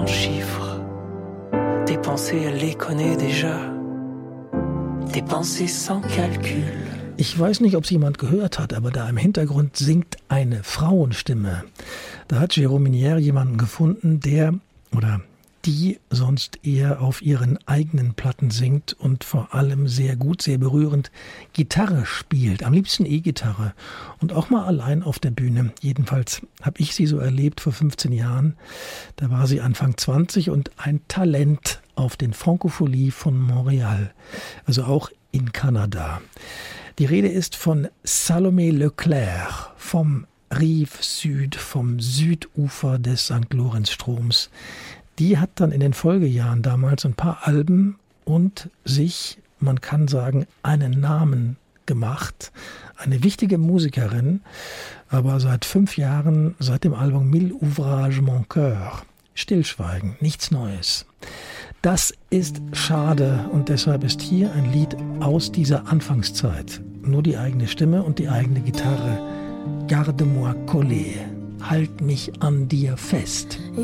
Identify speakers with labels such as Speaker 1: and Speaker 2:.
Speaker 1: en chiffres. Tes pensées, elle les connaît déjà. Tes pensées sans calcul.
Speaker 2: Ich weiß nicht, ob es jemand gehört hat, aber da im Hintergrund singt eine Frauenstimme. Da hat Jérôme Minière jemanden gefunden, der oder die sonst eher auf ihren eigenen Platten singt und vor allem sehr gut, sehr berührend Gitarre spielt. Am liebsten E-Gitarre und auch mal allein auf der Bühne. Jedenfalls habe ich sie so erlebt vor 15 Jahren. Da war sie Anfang 20 und ein Talent auf den Francophonie von Montreal, also auch in Kanada. Die Rede ist von Salomé Leclerc vom Rive Sud, vom Südufer des St. Lorenzstroms. Die hat dann in den Folgejahren damals ein paar Alben und sich, man kann sagen, einen Namen gemacht. Eine wichtige Musikerin, aber seit 5 Jahren, seit dem Album Mille Ouvrages Mon Cœur, Stillschweigen, nichts Neues. Das ist schade und deshalb ist hier ein Lied aus dieser Anfangszeit. Nur die eigene Stimme und die eigene Gitarre. Garde-moi collé. Halt mich an dir fest.